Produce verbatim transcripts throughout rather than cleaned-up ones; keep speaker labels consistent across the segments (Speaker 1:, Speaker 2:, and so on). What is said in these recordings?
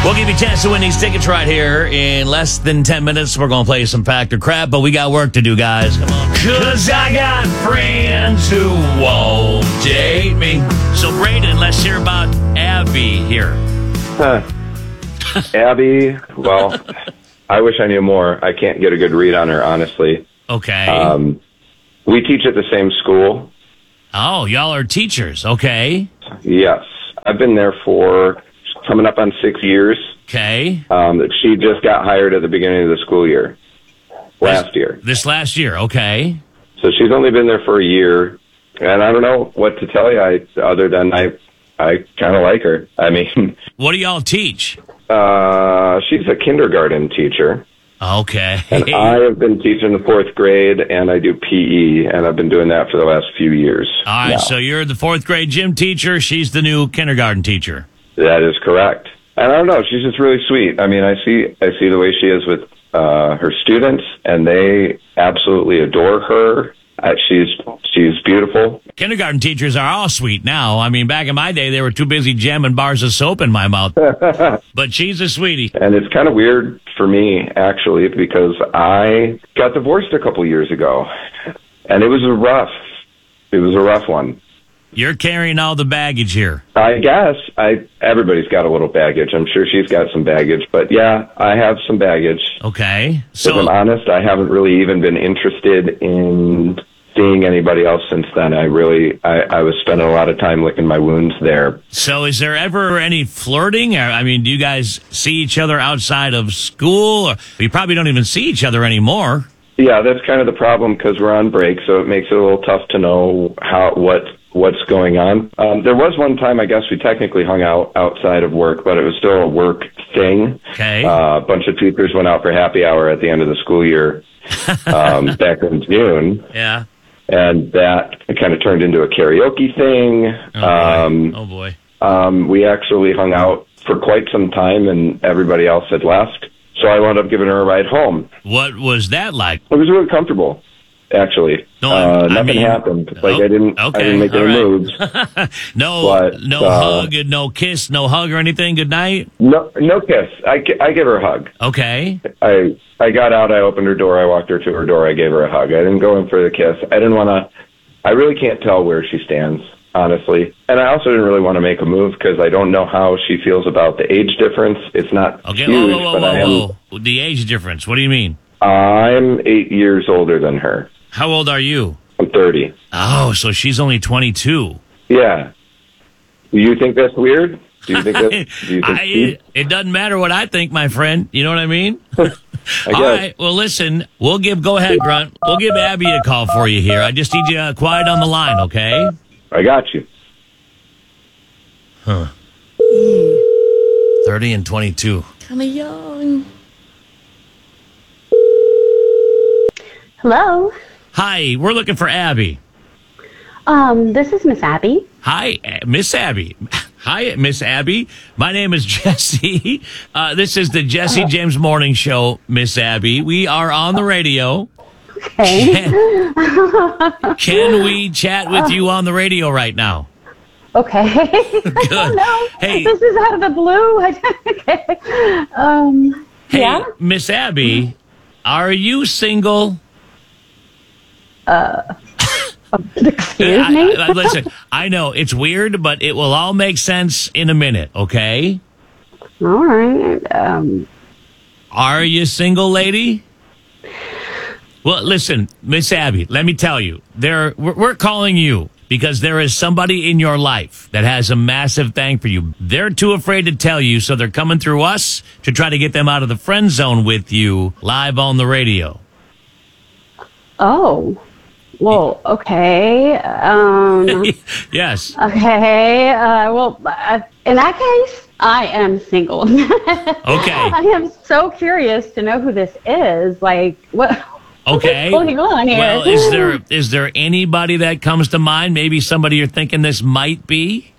Speaker 1: We'll give you a chance to win these tickets right here in less than ten minutes. We're going to play some Fact or Crap, but we got work to do, guys. Come on. Because I got friends who won't date me. So, Braden, let's hear about Abby here.
Speaker 2: Huh. Abby, well, I wish I knew more. I can't get a good read on her, honestly.
Speaker 1: Okay.
Speaker 2: Um, we teach at the same school.
Speaker 1: Oh, y'all are teachers. Okay.
Speaker 2: Yes. I've been there for coming up on six years.
Speaker 1: Okay.
Speaker 2: Um, she just got hired at the beginning of the school year, last
Speaker 1: this,
Speaker 2: year.
Speaker 1: This last year, okay.
Speaker 2: So she's only been there for a year, and I don't know what to tell you I, other than I, I kind of like her. I mean...
Speaker 1: What do y'all teach?
Speaker 2: Uh, she's a kindergarten teacher.
Speaker 1: Okay.
Speaker 2: And I have been teaching the fourth grade, and I do P E, and I've been doing that for the last few years.
Speaker 1: All right,
Speaker 2: now.
Speaker 1: So you're the fourth grade gym teacher. She's the new kindergarten teacher.
Speaker 2: That is correct. And I don't know, she's just really sweet. I mean, I see I see the way she is with uh, her students, and they absolutely adore her. Uh, she's she's beautiful.
Speaker 1: Kindergarten teachers are all sweet now. I mean, back in my day, they were too busy jamming bars of soap in my mouth. But she's a sweetie.
Speaker 2: And it's kind of weird for me, actually, because I got divorced a couple years ago, and it was a rough, it was a rough one.
Speaker 1: You're carrying all the baggage here.
Speaker 2: I guess I everybody's got a little baggage. I'm sure she's got some baggage, but yeah, I have some baggage.
Speaker 1: Okay.
Speaker 2: So, if I'm
Speaker 1: So,
Speaker 2: honest, I haven't really even been interested in seeing anybody else since then. I really, I, I was spending a lot of time licking my wounds there.
Speaker 1: so is there ever any flirting? Or, I mean, do you guys see each other outside of school? Or you probably don't even see each other anymore.
Speaker 2: Yeah, that's kind of the problem because we're on break, so it makes it a little tough to know how what what's going on. Um, there was one time, I guess, we technically hung out outside of work, but it was still a work thing.
Speaker 1: Okay.
Speaker 2: Uh, a bunch of teachers went out for happy hour at the end of the school year um, back in June.
Speaker 1: Yeah.
Speaker 2: And that kind of turned into a karaoke thing.
Speaker 1: Oh, boy.
Speaker 2: Um,
Speaker 1: oh, boy.
Speaker 2: um, we actually hung out for quite some time, and everybody else had left. So I wound up giving her a ride home.
Speaker 1: What was that like?
Speaker 2: It was really comfortable, actually.
Speaker 1: No,
Speaker 2: uh,
Speaker 1: I
Speaker 2: nothing
Speaker 1: mean-
Speaker 2: happened. Like
Speaker 1: Oh,
Speaker 2: I didn't,
Speaker 1: okay,
Speaker 2: I didn't make
Speaker 1: all
Speaker 2: any
Speaker 1: right.
Speaker 2: moves.
Speaker 1: no,
Speaker 2: But,
Speaker 1: no
Speaker 2: uh,
Speaker 1: hug, and no kiss, no hug or anything. Good night.
Speaker 2: No, no kiss. I, gi- I give her a hug.
Speaker 1: Okay.
Speaker 2: I I got out. I opened her door. I walked her to her door. I gave her a hug. I didn't go in for the kiss. I didn't want to. I really can't tell where she stands, honestly. And I also didn't really want to make a move because I don't know how she feels about the age difference. It's not
Speaker 1: Okay.
Speaker 2: huge,
Speaker 1: whoa, whoa,
Speaker 2: but
Speaker 1: whoa,
Speaker 2: I am.
Speaker 1: whoa, whoa. The age difference. What do you mean?
Speaker 2: I'm eight years older than her.
Speaker 1: How old are you?
Speaker 2: I'm thirty.
Speaker 1: Oh, so she's only twenty-two.
Speaker 2: Yeah. Do you think that's weird? Do you think that? Do you think
Speaker 1: I,
Speaker 2: she,
Speaker 1: it doesn't matter what I think, my friend. You know what I mean?
Speaker 2: I
Speaker 1: All
Speaker 2: guess.
Speaker 1: right. Well, listen, we'll give, go ahead, Grunt. We'll give Abby a call for you here. I just need you uh, quiet on the line, okay?
Speaker 2: I got you.
Speaker 1: Huh. thirty and twenty-two.
Speaker 3: Kind of young. Hello.
Speaker 1: Hi, we're looking for Abby.
Speaker 3: Um, this is Miss Abby.
Speaker 1: Hi, uh, Miss Abby. Hi, Miss Abby. My name is Jesse. Uh, this is the Jesse James Morning Show, Miss Abby. We are on the radio.
Speaker 3: Okay.
Speaker 1: Can, can we chat with you on the radio right now?
Speaker 3: Okay.
Speaker 1: Good.
Speaker 3: Oh, no.
Speaker 1: Hey.
Speaker 3: This is out of the blue. Okay. Um,
Speaker 1: Hey,
Speaker 3: yeah.
Speaker 1: Miss Abby, are you single?
Speaker 3: Excuse
Speaker 1: I-
Speaker 3: me.
Speaker 1: I- listen, I know it's weird, but it will all make sense in a minute, okay?
Speaker 3: All right. Um,
Speaker 1: Are you single, lady? Well, listen, Miss Abby, let me tell you, there we're, we're calling you because there is somebody in your life that has a massive thing for you. They're too afraid to tell you, so they're coming through us to try to get them out of the friend zone with you live on the radio.
Speaker 3: oh. Well, okay. Um,
Speaker 1: Yes.
Speaker 3: okay. Uh, well, uh, in that case, I am single.
Speaker 1: Okay.
Speaker 3: I am so curious to know who this is. Like, what?
Speaker 1: Okay.
Speaker 3: What's going on here?
Speaker 1: Well, is there is there anybody that comes to mind? Maybe somebody you're thinking this might be?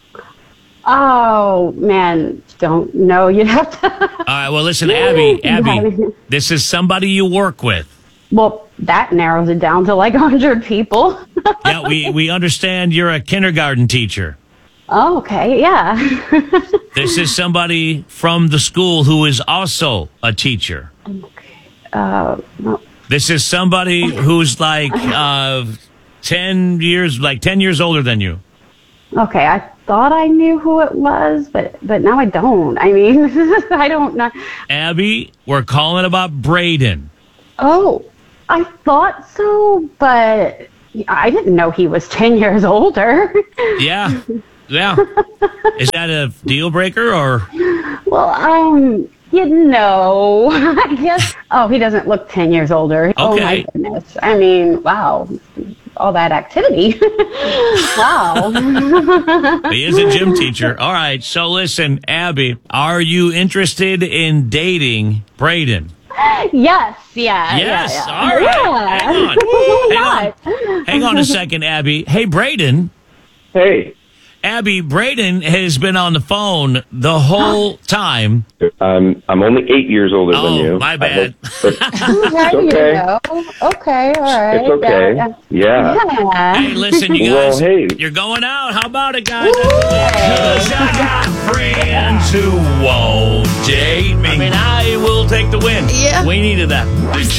Speaker 3: Oh man, don't know. You'd have to.
Speaker 1: All right. Well, listen, Abby, Abby, this is somebody you work with.
Speaker 3: Well, that narrows it down to like a hundred people.
Speaker 1: Yeah, we, we understand you're a kindergarten teacher.
Speaker 3: Oh, okay, yeah.
Speaker 1: This is somebody from the school who is also a teacher.
Speaker 3: uh, no.
Speaker 1: This is somebody who's like uh, ten years, like ten years older than you.
Speaker 3: Okay, I thought I knew who it was, but but now I don't. I mean, I don't know.
Speaker 1: Abby, we're calling about Braden.
Speaker 3: Oh, I thought so, but I didn't know he was ten years older.
Speaker 1: Yeah, yeah. Is that a deal breaker or?
Speaker 3: Well, um, you know, I guess. Oh, he doesn't look ten years older. Oh my
Speaker 1: Okay.
Speaker 3: goodness. I mean, wow, all that activity. Wow.
Speaker 1: He is a gym teacher. All right. So listen, Abby, are you interested in dating Braden?
Speaker 3: Yes, yeah.
Speaker 1: Yes.
Speaker 3: Yeah, yeah.
Speaker 1: All right.
Speaker 3: Yeah.
Speaker 1: Hang on.
Speaker 3: Oh my
Speaker 1: Hang
Speaker 3: God.
Speaker 1: Hang on a second, Abby. Hey, Braden.
Speaker 2: Hey,
Speaker 1: Abby, Braden has been on the phone the whole time.
Speaker 2: I'm I'm only eight years older than
Speaker 1: Oh,
Speaker 2: you.
Speaker 1: my
Speaker 2: I
Speaker 1: bad.
Speaker 2: hope- but
Speaker 3: Right, you
Speaker 2: okay.
Speaker 3: know. Okay, all right.
Speaker 2: It's okay.
Speaker 3: Yeah.
Speaker 2: Yeah.
Speaker 3: Yeah.
Speaker 1: Hey, listen, you
Speaker 2: Well,
Speaker 1: guys.
Speaker 2: hey.
Speaker 1: You're going out. How about it, guys? 'Cause I got friends who won't date me. I mean, I will take the win.
Speaker 3: Yeah.
Speaker 1: We needed that.